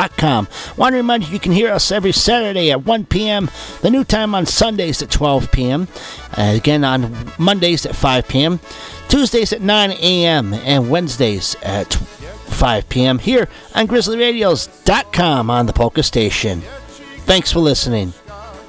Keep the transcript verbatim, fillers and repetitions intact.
dot com. Want to remind you, you can hear us every Saturday at one p.m., the new time on Sundays at twelve p.m., uh, again on Mondays at five p.m., Tuesdays at nine a.m., and Wednesdays at five p.m. here on grizzly radios dot com on the Polka Station. Thanks for listening.